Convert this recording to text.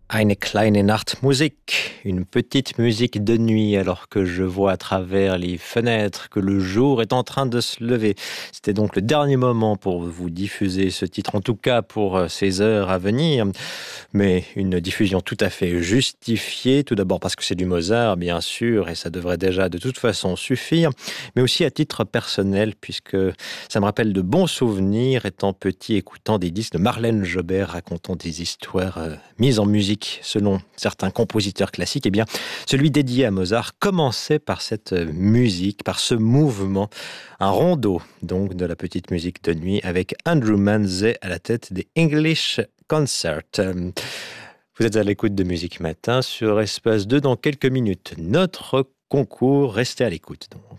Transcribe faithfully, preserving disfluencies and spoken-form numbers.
Eine kleine Nachtmusik, une petite musique de nuit alors que je vois à travers les fenêtres que le jour est en train de se lever. C'était donc le dernier moment pour vous diffuser ce titre, en tout cas pour ces heures à venir, mais une diffusion tout à fait justifiée, tout d'abord parce que c'est du Mozart bien sûr et ça devrait déjà de toute façon suffire, mais aussi à titre personnel puisque ça me rappelle de bons souvenirs étant petit écoutant des disques de Marlène Jobert racontant des histoires euh, mises en musique selon certains compositeurs classiques, eh bien, celui dédié à Mozart commençait par cette musique, par ce mouvement, un rondo donc de la petite musique de nuit avec Andrew Manze à la tête des English Concert. Vous êtes à l'écoute de Musique Matin sur Espace deux dans quelques minutes. Notre concours, restez à l'écoute donc.